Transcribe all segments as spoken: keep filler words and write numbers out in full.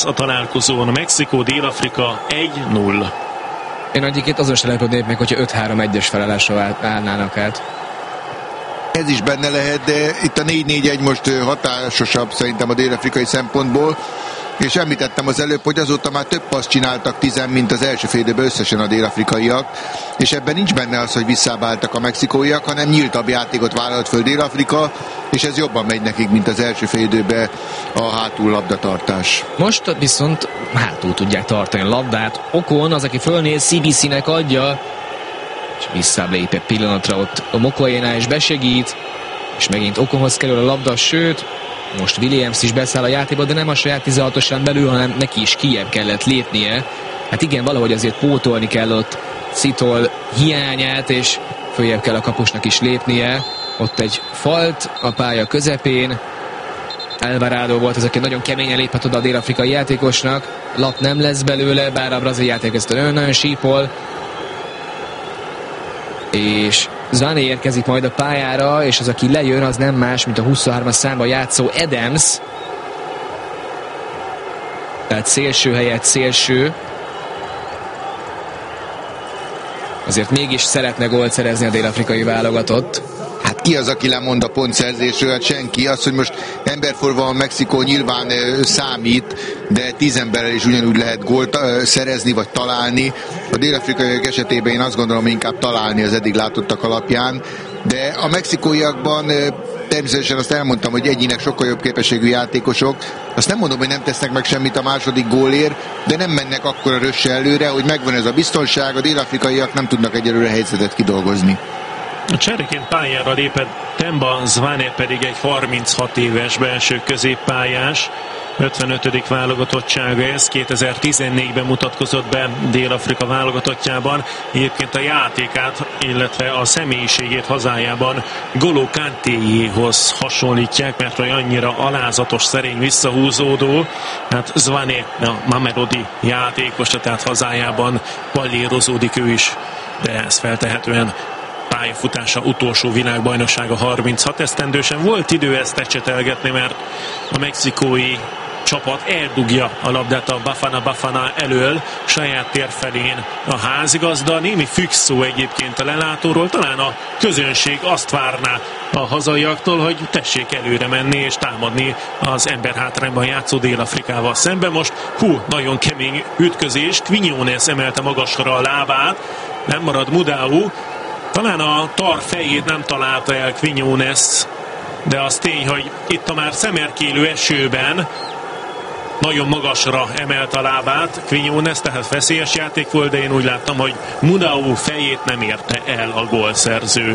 A találkozón a Mexikó, Dél-Afrika egy null. Én egyébként azon sem lepődnék meg, hogyha öt három egyes felállásra állnának át. Ez is benne lehet, de itt a négy négy egy most hatásosabb szerintem a dél-afrikai szempontból, és említettem az előbb, hogy azóta már több paszt csináltak tizen, mint az első fél időben összesen a dél-afrikaiak, és ebben nincs benne az, hogy visszábáltak a mexikóiak, hanem nyíltabb játékot vállalt föl Dél-Afrika, és ez jobban megy nekik, mint az első fél időben a hátul labdatartás. Most viszont hátul tudják tartani a labdát. Okon az, aki fölnéz, cé bé cé-nek adja, és visszább lép egy pillanatra ott a Mokoénál, és besegít, és megint Okonhoz kerül a labda, sőt, most Williams is beszáll a játékba, de nem a saját tizenhatosán belül, hanem neki is kijebb kellett lépnie. Hát igen, valahogy azért pótolni kell ott Szitol hiányát, és följebb kell a kapusnak is lépnie. Ott egy falt a pálya közepén. Alvarado volt az, aki nagyon keményen léphet oda a dél-afrikai játékosnak. Lap nem lesz belőle, bár a brazil játék ezt nagyon-nagyon sípol. És Zvané érkezik majd a pályára, és az, aki lejön, az nem más, mint a huszonhármas számban játszó Adams. Tehát szélső helyett szélső. Azért mégis szeretne gólt szerezni a dél-afrikai válogatott. Hát ki az, aki lemond a pontszerzésről? Hát senki. Az, hogy most emberforva a Mexikó nyilván ö, számít, de tíz emberrel is ugyanúgy lehet gólt ö, szerezni, vagy találni. A dél-afrikaiak esetében én azt gondolom, inkább találni az eddig látottak alapján, de a mexikóiakban ö, természetesen azt elmondtam, hogy egyének sokkal jobb képességű játékosok. Azt nem mondom, hogy nem tesznek meg semmit a második gólért, de nem mennek akkora rösse előre, hogy megvan ez a biztonság, a dél-afrikaiak nem tudnak egyelőre helyzetet kidolgozni. A csereként pályára lépett Temba Zvané pedig egy harminchat éves belső középpályás, ötvenötödik válogatottsága ez, kétezer-tizennégyben mutatkozott be Dél-Afrika válogatottjában. Egyébként a játékát, illetve a személyiségét hazájában Golo Kantéjéhoz hasonlítják, mert olyan annyira alázatos, szerény, visszahúzódó. Hát Zvané a mamelodi játékosa, tehát hazájában pallérozódik ő is, de ez feltehetően pályafutása utolsó világbajnoksága harminchat esztendősen. Volt idő ezt ecsetelgetni, mert a mexikói csapat eldugja a labdát a Bafana Bafana elől, saját tér felén a házigazda. Némi függ szó egyébként a lelátóról, talán a közönség azt várná a hazaiaktól, hogy tessék előre menni és támadni az emberhátrányban játszó Dél-Afrikával szemben. Most hú, nagyon kemény ütközés, Quiñones emelte magasra a lábát, nem marad Mudau. Talán a tar fejét nem találta el Quiñones, de az tény, hogy itt a már szemerkélő esőben nagyon magasra emelte a lábát Quiñones, tehát veszélyes játék volt, de én úgy láttam, hogy Mudau fejét nem érte el a gólszerző.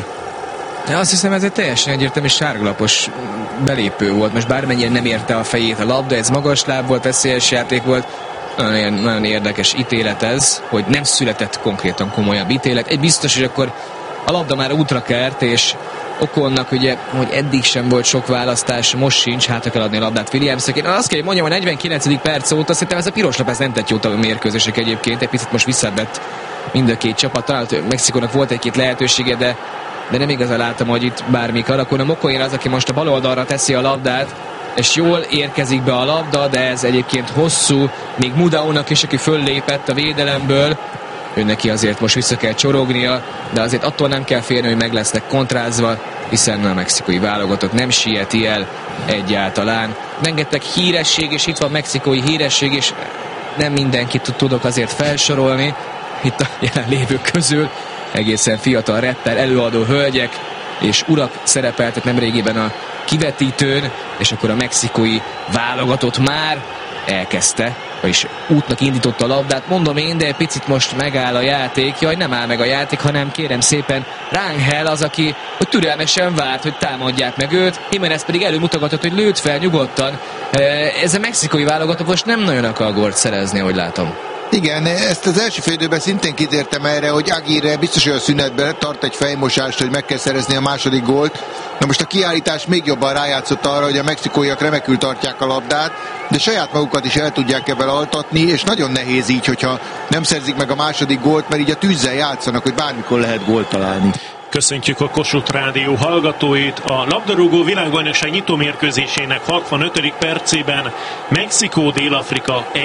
De azt hiszem, ez egy teljesen egyértelmű sárgalapos belépő volt. Most bármennyire nem érte a fejét a labda, ez magas láb volt, veszélyes játék volt. Nagyon, nagyon érdekes ítélet ez, hogy nem született konkrétan komolyabb ítélet. Egy biztos, hogy akkor a labda már útra kert, és Okonnak ugye, hogy eddig sem volt sok választás, most sincs, hátra kell adni a labdát Williamsnek. Én azt kell, hogy mondjam, a negyvenkilencedik perc óta szerintem ez a piros lap, ez nem tett jót a mérkőzések egyébként, egy picit most visszavett mind a két csapat. Talán Mexikónak volt egy-két lehetősége, de, de nem igazán láttam, hogy itt bármi karakon. A Mokoén az, aki most a bal oldalra teszi a labdát, és jól érkezik be a labda, de ez egyébként hosszú, még Mudaunak is, aki föllépett a védelemből, ő neki azért most vissza kell csorognia, de azért attól nem kell félni, hogy meg lesznek kontrázva, hiszen a mexikói válogatott nem sieti el egyáltalán. Rengeteg híresség, és itt van mexikói híresség, és nem mindenkit tudok azért felsorolni itt a jelenlévők közül. Egészen fiatal rapper, előadó hölgyek és urak szerepeltek nemrégiben a kivetítőn, és akkor a mexikói válogatott már elkezdte, vagyis útnak indította a labdát. Mondom én, de egy picit most megáll a játék. Jaj, nem áll meg a játék, hanem kérem szépen Rangel az, aki hogy türelmesen várt, hogy támadják meg őt. Jiménez pedig előmutogatott, hogy lőtt fel nyugodtan. Ez a mexikói válogatott most nem nagyon akar gólt szerezni, ahogy látom. Igen, ezt az első fél időben szintén kitértem erre, hogy Aguirre biztos, hogy a szünetben tart egy fejmosást, hogy meg kell szerezni a második gólt. Na most a kiállítás még jobban rájátszott arra, hogy a mexikóiak remekül tartják a labdát, de saját magukat is el tudják ebben altatni, és nagyon nehéz így, hogyha nem szerzik meg a második gólt, mert így a tűzzel játszanak, hogy bármikor lehet gólt találni. Köszöntjük a Kossuth Rádió hallgatóit. A labdarúgó világbajnokság nyitómérkőzésének hatvanötödik percében Mexikó-Dél-Afrika